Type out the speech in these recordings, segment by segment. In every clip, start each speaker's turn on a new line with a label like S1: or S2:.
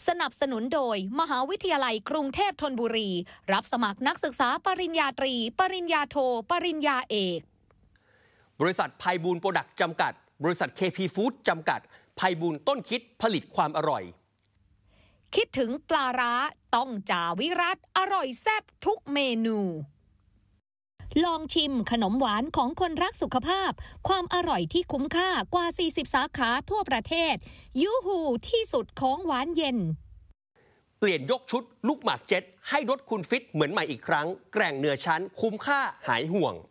S1: สนับสนุนโดยมหาวิทยาลัยกรุงเทพธนบุรีรับสมัครนักศึกษาปริญญาตรีปริญญาโทปริญญาเอก
S2: บริษัทไพบูลย์โปรดักต์จำกัดบริษัท KP Food จำกัดไพบูลย์ต้นคิดผลิตความอร่อย
S1: คิดถึงปลาร้าต้องจ่าวิรัตอร่อยแซ่บทุกเมนูลองชิมขนมหวานของคนรักสุขภาพความอร่อยที่คุ้มค่ากว่า40สาขาทั่วประเทศยูฮูที่สุดของหวานเย็น
S2: เปลี่ยนยกชุดลูกหมากเจ็ตให้รถคุณฟิตเหมือนใหม่อีกครั้งแกร่งเหนือชั้นคุ้มค่าหายห่วง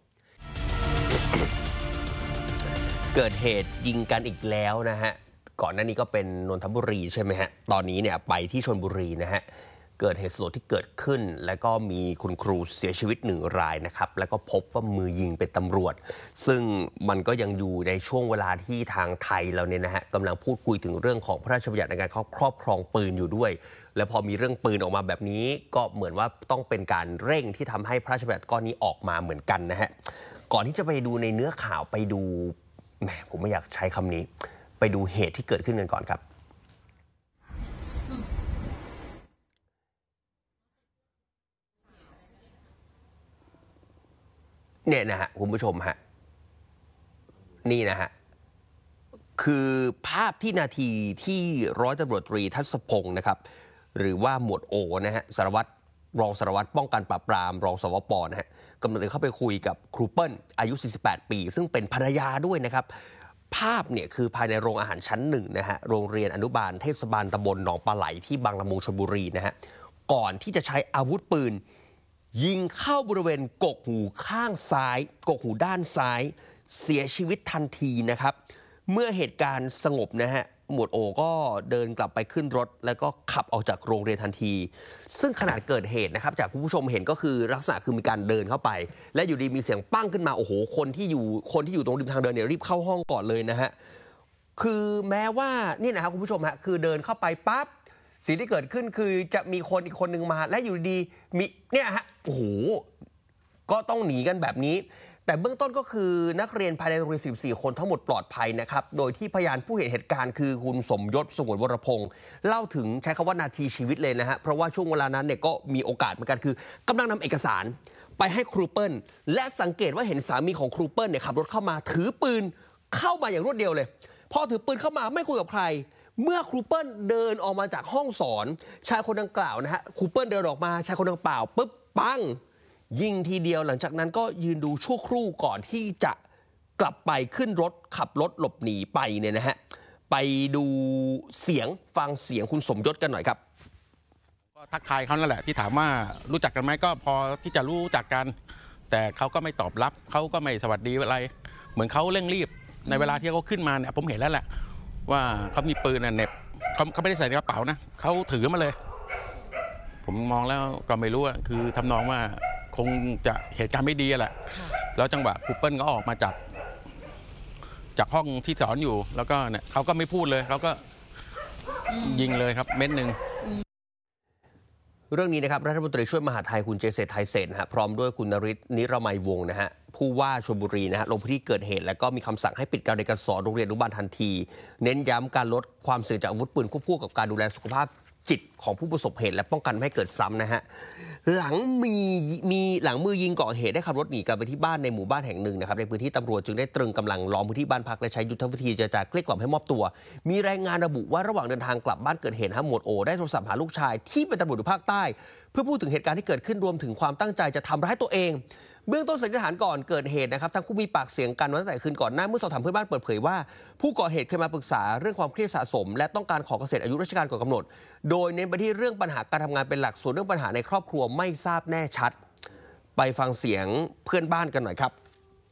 S2: เกิดเหตุยิงกันอีกแล้วนะฮะก่อนหน้านี้ก็เป็นนนทบุรีใช่ไหมฮะตอนนี้เนี่ยไปที่ชลบุรีนะฮะเกิดเหตุสลดที่เกิดขึ้นแล้วก็มีคุณครูเสียชีวิต1 รายนะครับแล้วก็พบว่ามือยิงเป็นตำรวจซึ่งมันก็ยังอยู่ในช่วงเวลาที่ทางไทยเราเนี่ยนะฮะกำลังพูดคุยถึงเรื่องของพระราชบัญญัติในการครอบครองปืนอยู่ด้วยและพอมีเรื่องปืนออกมาแบบนี้ก็เหมือนว่าต้องเป็นการเร่งที่ทำให้พระราชบัญญัติก้อนนี้ออกมาเหมือนกันนะฮะก่อนที่จะไปดูในเนื้อข่าวไปดูแหมผมไม่อยากใช้คำนี้ไปดูเหตุที่เกิดขึ้นกันก่อนครับเนี่ยนะฮะคุณผู้ชมฮะนี่นะฮะคือภาพที่นาทีที่ร้อยตำรวจตรีทัศพงศ์นะครับหรือว่าหมวดโอนะฮะรองสารวัตรป้องกันปราบปรามรองสวป.นะฮะกำลังเข้าไปคุยกับครูเปิ้ลอายุ48 ปีซึ่งเป็นภรรยาด้วยนะครับภาพเนี่ยคือภายในโรงอาหารชั้น1นะฮะโรงเรียนอนุบาลเทศบาลตำบลหนองปลาไหลที่บางละมุงชลบุรีนะฮะก่อนที่จะใช้อาวุธปืนยิงเข้าบริเวณกกหูข้างซ้ายกกหูด้านซ้ายเสียชีวิตทันทีนะครับเมื่อเหตุการณ์สงบนะฮะหมวดโอก็เดินกลับไปขึ้นรถแล้วก็ขับออกจากโรงเรียนทันทีซึ่งขณะเกิดเหตุนะครับจากคุณผู้ชมเห็นก็คือลักษณะคือมีการเดินเข้าไปและอยู่ดีมีเสียงปั้งขึ้นมาโอ้โหคนที่อยู่ตรงริมทางเดินเนี่ยรีบเข้าห้องก่อนเลยนะฮะคือแม้ว่านี่นะครับคุณผู้ชมฮะคือเดินเข้าไปปั๊บสิ่งที่เกิดขึ้นคือจะมีคนอีกคนหนึ่งมาและอยู่ดีมีเนี่ยฮะโอ้โหก็ต้องหนีกันแบบนี้แต่เบื้องต้นก็คือนักเรียนภายในโรงเรียน14 คนทั้งหมดปลอดภัยนะครับโดยที่พยานผู้เห็นเหตุการณ์คือคุณสมยศสงวนวรพงศ์เล่าถึงใช้คำว่านาทีชีวิตเลยนะฮะเพราะว่าช่วงเวลานั้นเนี่ยก็มีโอกาสเหมือนกันคือกำลังนำเอกสารไปให้ครูเปิ้ลและสังเกตว่าเห็นสามีของครูเปิ้ลเนี่ยขับรถเข้ามาถือปืนเข้ามาอย่างรวดเดียวเลยพอถือปืนเข้ามาไม่คุยกับใครเมื่อครูเปิ้ลเดินออกมาจากห้องสอนชายคนดังกล่าวนะฮะครูเปิ้ลเดินออกมาชายคนดังกล่าวปุ๊บปังยิงทีเดียวหลังจากนั้นก็ยืนดูชั่วครู่ก่อนที่จะกลับไปขึ้นรถขับรถหลบหนีไปเนี่ยนะฮะไปดูเสียงฟังเสียงคุณสมยศกันหน่อยครับ
S3: ก็ทักทายเขานั่นแหละที่ถามว่ารู้จักกันไหมก็พอที่จะรู้จักกันแต่เขาก็ไม่ตอบรับเขาก็ไม่สวัสดีอะไรเหมือนเขาเร่งรีบในเวลาที่เขาขึ้นมาเนี่ยผมเห็นแล้วแหละว่าเขามีปืนเหน็บเขาไม่ได้ใส่ในกระเป๋านะเขาถือมาเลยผมมองแล้วก็ไม่รู้คือทำนองว่าคงจะเหตุการณ์ไม่ดีแหละแล้วจังหวะครูเปิ้ลก็ออกมาจากห้องที่สอนอยู่แล้วก็เนี่ยเขาก็ไม่พูดเลยเขาก็ยิงเลยครับเม็ดหนึ่ง
S2: เรื่องนี้นะครับรัฐมนตรีช่วยมหาดไทยคุณเจษฎไทยเศรษฐ์นะฮะพร้อมด้วยคุณนฤทธิ์นิรมัยวงศ์นะฮะผู้ว่าชลบุรีนะฮะลงพื้นที่เกิดเหตุแล้วก็มีคำสั่งให้ปิดการเรียนการสอนโรงเรียนอนุบาลทันทีเน้นย้ำการลดความเสี่ยงจากอาวุธปืนควบคู่กับการดูแลสุขภาพจิตของผู้ประสบเหตุและป้องกันไม่ให้เกิดซ้ำนะฮะหลังมือยิงก่อเหตุได้ขับรถหนีกลับไปที่บ้านในหมู่บ้านแห่งหนึ่งนะครับในพื้นที่ตำรวจจึงได้ตรึงกำลังล้อมพื้นที่บ้านพักและใช้ยุทธวิธีเจรจาเกลี้ยกล่อมให้มอบตัวมีรายงานระบุว่าระหว่างเดินทางกลับบ้านเกิดเหตุหมวดโอได้โทรศัพท์หาลูกชายที่เป็นตำรวจอยู่ภาคใต้เพื่อพูดถึงเหตุการณ์ที่เกิดขึ้นรวมถึงความตั้งใจจะทำร้ายตัวเองเบื้องต้นสันนิษฐานก่อนเกิดเหตุนะครับทั้งคู่มีปากเสียงกันตั้งแต่คืนก่อนหน้าเมื่อสอบถามเพื่อนบ้านเปิดเผยว่าผู้ก่อเหตุเคยมาปรึกษาเรื่องความเครียดสะสมและต้องการขอเกษียณอายุราชการก่อนกำหนดโดยเน้นไปที่เรื่องปัญหาการทำงานเป็นหลักส่วนเรื่องปัญหาในครอบครัวไม่ทราบแน่ชัดไปฟังเสียงเพื่อนบ้านกันหน่อยครับ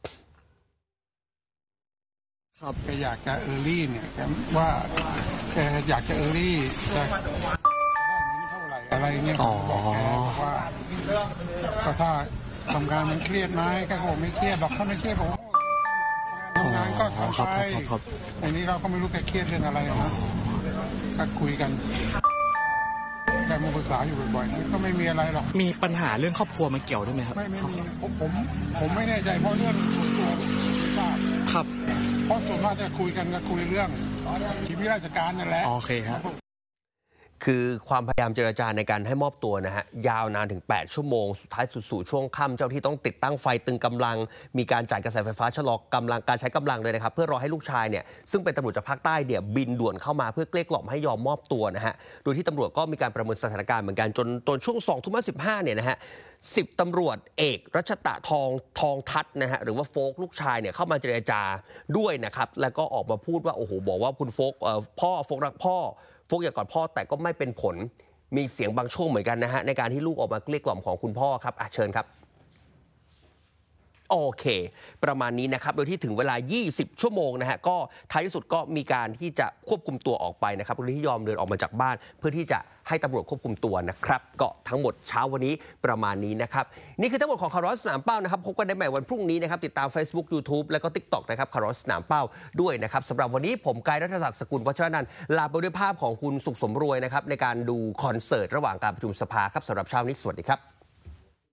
S4: ครับแกอยากจะเออร์ลี่เนี่ยว่าแกอยากจะเออร์ลี่จะได้เงินเท่าไหร่อะไรเนี่ยบอกแกว่าก็ถ้าทำงานมันเครียดไหมแกบอกไม่เครียดบอกถ้าไม่เครียดผมทำงานก็ทำไปอันนี้เราก็ไม่รู้แกเครียดเรื่องอะไรนะก็คุยกันแกมาปรึกษาอยู่บ่อยๆก็ไม่มีอะไรหรอก
S5: มีปัญหาเรื่องครอบครัวมาเกี่ยวด้วยไหมครับ
S4: ไม่มีผมไม่แน่ใจเพราะเรื่องส่วนตัวไม่ทราบ
S5: ครับ
S4: เพราะส่วนมากจะคุยกันก็คุยเรื่องชีวิตราชการนั่นแหละ
S5: โอเคครับ
S2: คือความพยายามเจรจาในการให้มอบตัวนะฮะยาวนานถึง8ชั่วโมงสุดท้ายสู่ช่วงค่ำเจ้าที่ต้องติดตั้งไฟตึงกำลังมีการจ่ายกระแสไฟฟ้าชะลอกำลังการใช้กำลังเลยนะครับเพื่อรอให้ลูกชายเนี่ยซึ่งเป็นตำรวจจากภาคใต้เนี่ยบินด่วนเข้ามาเพื่อเกลี้ยกล่อมให้ยอมมอบตัวนะฮะโดยที่ตำรวจก็มีการประเมินสถานการณ์เหมือนกันจนช่วง20:15เนี่ยนะฮะ10ตำรวจเอกรัชตะทองทัศน์นะฮะหรือว่าโฟกลูกชายเนี่ยเข้ามาเจรจาด้วยนะครับแล้วก็ออกมาพูดว่าโอ้โหบอกว่าคุณโฟกพ่อโฟกรักพ่อโฟกอยากกอดพ่อแต่ก็ไม่เป็นผลมีเสียงบางช่วงเหมือนกันนะฮะในการที่ลูกออกมาเกลี้ยกล่อมของคุณพ่อครับเชิญครับโอเคประมาณนี้นะครับโดยที่ถึงเวลา20ชั่วโมงนะฮะก็ท้ายที่สุดก็มีการที่จะควบคุมตัวออกไปนะครับโดยที่ยอมเดินออกมาจากบ้านเพื่อที่จะให้ตำรวจควบคุมตัวนะครับก็ทั้งหมดเช้าวันนี้ประมาณนี้นะครับนี่คือทั้งหมดของข่าวร้อนสนามเป้านะครับพบกันได้ใหม่วันพรุ่งนี้นะครับติดตาม Facebook YouTube และก็ TikTok นะครับข่าวร้อนสนามเป้าด้วยนะครับสำหรับวันนี้ผมกายรัฐศักดิ์สกุลวัชรนันท์ลาไปด้วยภาพของคุณสุขสมรวยนะครับในการดูคอนเสิร์ตระหว่างการประชุมสภาครับสำหรับเช้านี้สวัสดีครับ